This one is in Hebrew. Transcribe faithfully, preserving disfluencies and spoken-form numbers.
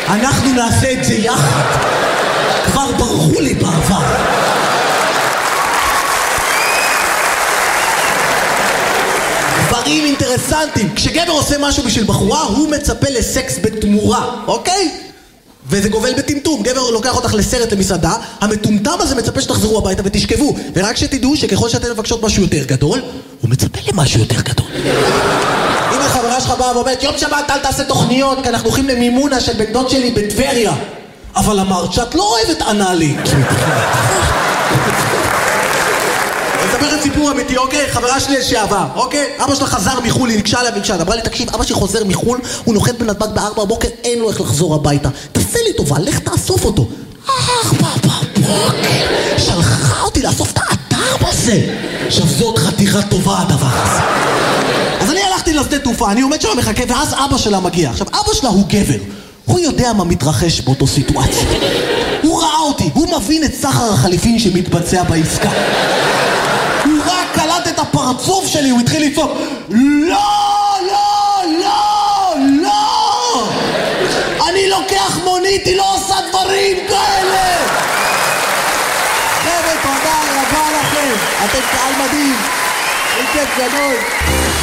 אנחנו נעשה את זה יחד. כבר ברחו לי בעבר. דברים אינטרסנטיים. כשגבר עושה משהו בשביל בחורה, הוא מצפה לסקס בתמורה, אוקיי? וזה גובל בטמטום. גבר לוקח אותך לסרט למסעדה, המטומטם הזה מצפה שתחזרו הביתה ותשכבו. ורק שתדעו שככל שאתן מבקשות משהו יותר גדול, הוא מצפה למשהו יותר גדול. אם החברה שלך באה ואומרת, יום שבת אל תעשה תוכניות, כי אנחנו הולכים למימונה של בן דוד שלי בטבריה. אבל אמרת שאת לא אוהבת אנאלי. אני אספר את סיפור אמיתי, אוקיי? חברה שלי לשעבר, אוקיי? אבא שלה חזר מחול, היא נקשה עליה ונקשה. אמרה לי, תקשיב, אבא שלי חוזר מחול, הוא נוחת בנתב"ג בארבע בבוקר, אין לו איך לחזור הביתה. תעשה לי טובה, לך תאסוף אותו. ארבע בבוקר, שלחה אותי לאסוף את האדם הזה. עכשיו זאת חתיכה טובה הדבר הזה. אז אני הלכתי לשדה תעופה, אני עומד שם מחכה, ואז אבא שלה מגיע. עכשיו, אבא שלה הוא גבר. הוא יודע מה מתרחש באותו סיטואציה. הוא ראה אותי, הוא מבין את סחר החליפין שמתבצע בעסקה. הוא רק קלט את הפרצוף שלי, הוא התחיל לצעוק, לא, לא, לא, לא! אני לוקח מונית, היא לא עושה דברים כאלה! חבר'ה, תודה רבה לכם, אתם קהל מדהים, איזה כיף גדול.